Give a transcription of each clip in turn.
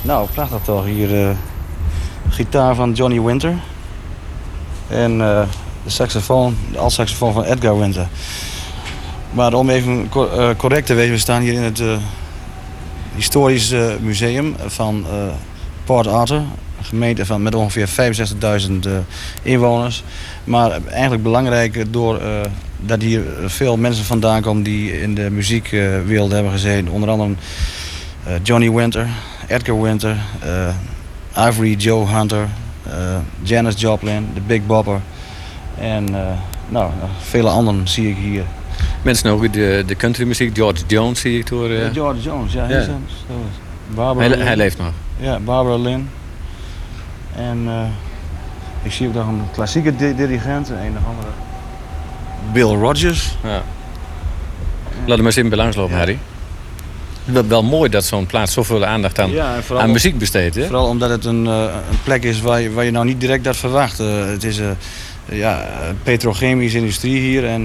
Nou, prachtig toch. Hier gitaar van Johnny Winter. En de saxofoon, de altsaxofoon van Edgar Winter. Maar om even correct te wezen, we staan hier in het historisch museum van Port Arthur. Een gemeente met ongeveer 65.000 inwoners. Maar eigenlijk belangrijk dat hier veel mensen vandaan komen die in de muziekwereld hebben gezeten. Onder andere Johnny Winter, Edgar Winter, Ivory Joe Hunter, Janis Joplin, de Big Bopper. En vele anderen zie ik hier. Mensen ook de countrymuziek, George Jones zie ik door. George Jones, ja. Hij leeft nog. Ja, Barbara Lynn. En ik zie ook nog een klassieke dirigent, een of andere Bill Rogers. Ja. Laten we maar eens even langslopen, Harry. Het is wel mooi dat zo'n plaats zoveel aandacht aan muziek besteedt. Hè? Vooral omdat het een plek is waar je nou niet direct dat verwacht. Het is petrochemische industrie hier. En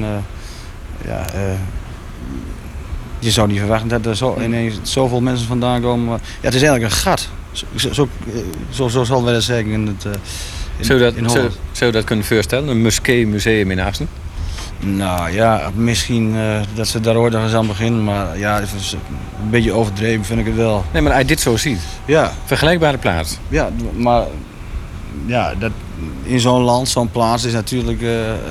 je zou niet verwachten dat er ineens zoveel mensen vandaan komen. Ja, het is eigenlijk een gat. Zo zal wij dat zeggen in het Zou je dat kunnen voorstellen? Een museum in Assen? Nou ja, misschien dat ze daar ooit nog eens aan beginnen. Maar ja, het is een beetje overdreven vind ik het wel. Nee, maar als je dit zo ziet. Ja. Vergelijkbare plaats. Ja, maar ja, dat, in zo'n land, zo'n plaats is natuurlijk...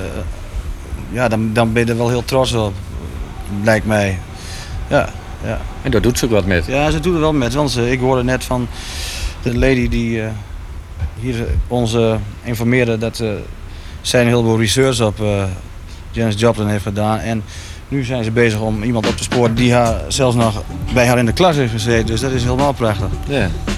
dan ben je er wel heel trots op. Lijkt mij. Ja. En daar doet ze ook wat met. Ja, ze doet er wel met. Want ik hoorde net van de lady die hier ons informeerde dat zij een heleboel research op Janis Joplin heeft gedaan. En nu zijn ze bezig om iemand op te sporen die zelfs nog bij haar in de klas heeft gezeten. Dus dat is helemaal prachtig. Ja.